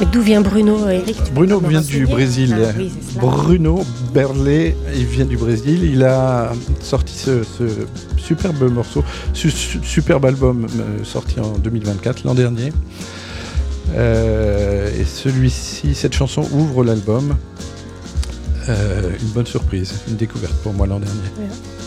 Mais d'où vient Bruno, Eric? Bruno vient du Brésil. Oui, c'est cela. Bruno Berlet, il vient du Brésil. Il a sorti ce superbe morceau, superbe album sorti en 2024, l'an dernier. Et cette chanson ouvre l'album. Une bonne surprise, une découverte pour moi l'an dernier. Ouais.